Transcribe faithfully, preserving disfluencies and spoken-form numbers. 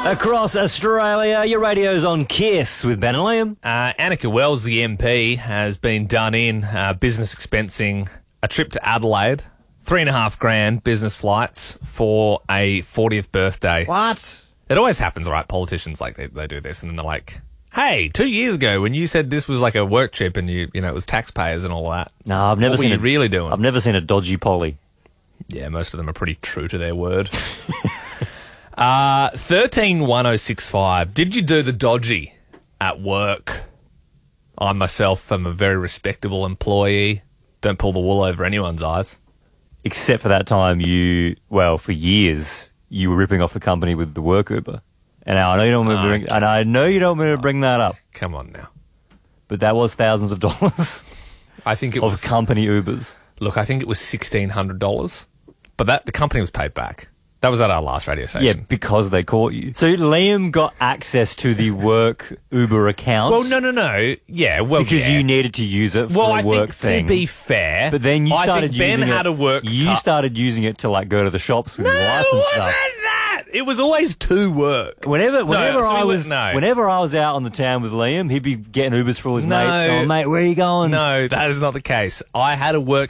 Across Australia, your radio's on Kiss with Ben and Liam. Uh, Annika Wells, the M P, has been done in uh, business expensing a trip to Adelaide, three and a half grand business flights for a fortieth birthday. What? It always happens, right? Politicians, like, they, they do this and then they're like, hey, two years ago when you said this was like a work trip and you you know it was taxpayers and all that. No, I've never what seen were you a, really doing. I've never seen a dodgy poly. Yeah, most of them are pretty true to their word. uh, thirteen one oh six five. Did you do the dodgy at work? I myself am a very respectable employee. Don't pull the wool over anyone's eyes. Except for that time you, well, for years, you were ripping off the company with the work Uber. And now I know you don't want me to bring, Okay. and I know you don't want me to bring that up, Come on now. but that was thousands of dollars I think it of was company Ubers. Look, I think it was sixteen hundred dollars. But that the company was paid back. That was at our last radio station. Yeah, because they caught you. So Liam got access to the work Uber account. Well, no, no, no. Yeah, well, because yeah. you needed to use it for Well, a I work think thing. to be fair, But then you I started think Ben using had it. a work. You cut. started using it to like go to the shops with No, your wife it and wasn't stuff. that. It was always to work. Whenever, whenever so I we was, went- no. whenever I was out on the town with Liam, he'd be getting Ubers for all his No. mates. Going, mate, where are you going? No, that is not the case. I had a work